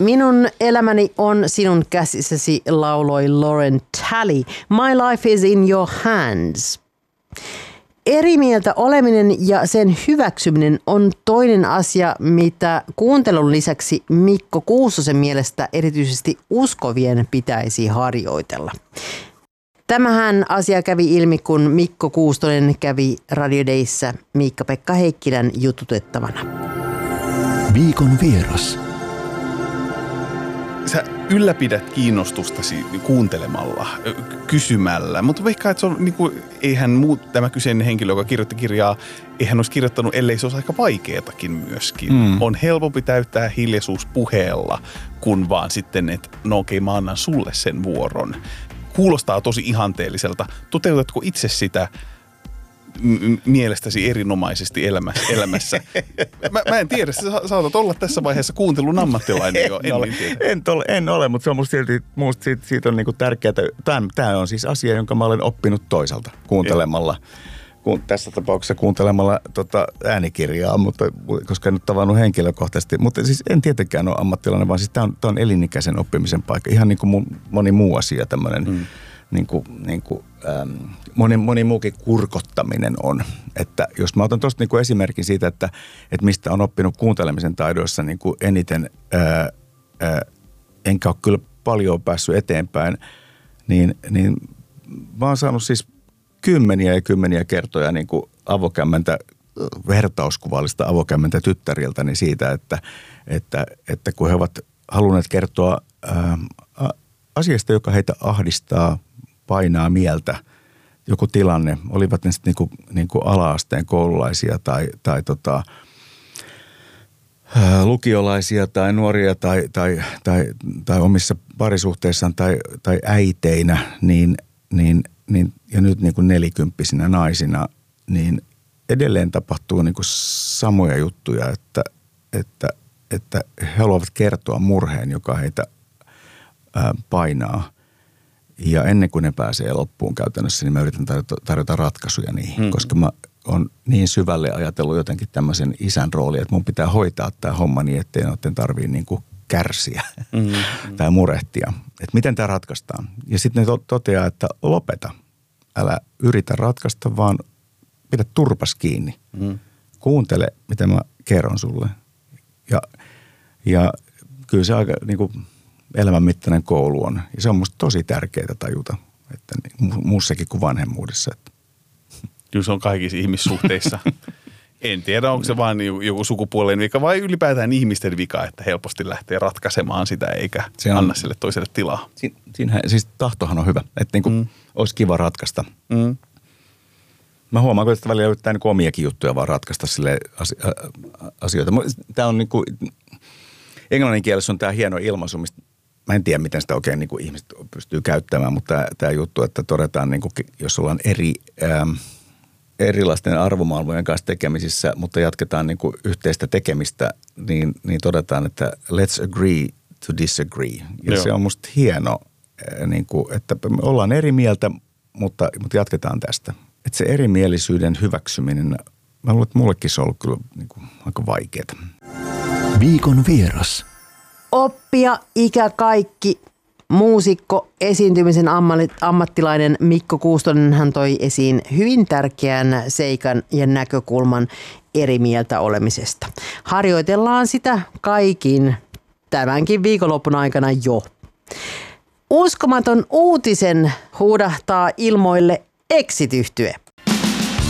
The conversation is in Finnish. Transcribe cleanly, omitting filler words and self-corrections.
Minun elämäni on sinun käsissäsi, lauloi Lauren Talley. My life is in your hands. Eri mieltä oleminen ja sen hyväksyminen on toinen asia, mitä kuuntelun lisäksi Mikko Kuustosen mielestä erityisesti uskovien pitäisi harjoitella. Tämähän asia kävi ilmi, kun Mikko Kuustonen kävi Radio Dayssä Miikka-Pekka Heikkilän jututettavana. Viikon vieras. Sä ylläpidät kiinnostustasi kuuntelemalla, kysymällä, mutta veikkaa, että se on, niin kuin, tämä kyseinen henkilö, joka kirjoitti kirjaa, eihän olisi kirjoittanut, ellei se olisi aika vaikeatakin myöskin. On helpompi täyttää hiljaisuus puheella, kun vaan sitten, että no okei, mä annan sulle sen vuoron. Kuulostaa tosi ihanteelliselta. Toteutatko itse sitä mielestäsi erinomaisesti elämässä? Mä en tiedä, sä saatat olla tässä vaiheessa kuuntelun ammattilainen jo. En ole, mutta se on musta siitä on niinku tärkeää. Tämä on siis asia, jonka mä olen oppinut toisalta kuuntelemalla. Tässä tapauksessa kuuntelemalla äänikirjaa, mutta koska en ole tavannut henkilökohtaisesti. Mutta siis en tietenkään ole ammattilainen, vaan siis tämä on elinikäisen oppimisen paikka. Ihan niin kuin moni muu asia tämmöinen. Moni muukin kurkottaminen on. Että jos mä otan tuosta niinku esimerkin siitä, että mistä on oppinut kuuntelemisen taidoissa niinku eniten, enkä ole kyllä paljon päässyt eteenpäin, niin mä oon saanut siis kymmeniä ja kymmeniä kertoja niinku vertauskuvallista avokämmentä tyttäriltäni siitä, että kun he ovat halunneet kertoa asiasta, joka heitä ahdistaa, painaa mieltä, joku tilanne, olivat ne sitten niinku ala-asteen koululaisia tai lukiolaisia tai nuoria tai omissa parisuhteissaan tai äiteinä, niin ja nyt niinku nelikymppisinä naisina, niin edelleen tapahtuu niinku samoja juttuja, että he haluavat kertoa murheen, joka heitä painaa. Ja ennen kuin ne pääsee loppuun käytännössä, niin mä yritän tarjota ratkaisuja niihin, koska mä oon niin syvälle ajatellut jotenkin tämmöisen isän roolin, että mun pitää hoitaa tämä homma niin, ettei noiden tarvii niin kuin kärsiä tai murehtia. Että miten tämä ratkaistaan. Ja sitten ne toteaa, että lopeta. Älä yritä ratkaista, vaan pidä turpas kiinni. Kuuntele, mitä mä kerron sulle. Ja kyllä se aika niin kuin elämänmittainen koulu on. Ja se on musta tosi tärkeää tajuta, että muussakin kuin vanhemmuudessa. Kyllä se on kaikissa ihmissuhteissa. En tiedä, onko se vaan joku sukupuolen vika vai ylipäätään ihmisten vika, että helposti lähtee ratkaisemaan sitä eikä anna sille toiselle tilaa. Siinähän, siis tahtohan on hyvä, että niin olisi kiva ratkaista. Mä huomaan, että välillä yrittää niin omiakin juttuja vaan ratkaista sille asioita. Tämä on niin kuin, englannin kielessä on tämä hieno ilmaisu, mistä mä en tiedä, miten sitä oikein niin kuin ihmiset pystyy käyttämään, mutta tämä juttu, että todetaan, niin kuin, jos ollaan erilaisten arvomaailmojen kanssa tekemisissä, mutta jatketaan niin kuin yhteistä tekemistä, niin todetaan, että let's agree to disagree. Ja se on musta hieno, niin kuin, että me ollaan eri mieltä, mutta jatketaan tästä. Että se erimielisyyden hyväksyminen, mä luulen, että mullekin se on ollut kyllä niin kuin aika vaikeaa. Viikon vieras. Oppia ikä kaikki. Muusikko, esiintymisen ammattilainen Mikko Kuustonen, hän toi esiin hyvin tärkeän seikan ja näkökulman eri mieltä olemisesta. Harjoitellaan sitä kaikin tämänkin viikonloppun aikana jo. Uskomaton uutisen huudahtaa ilmoille Exit-yhtye.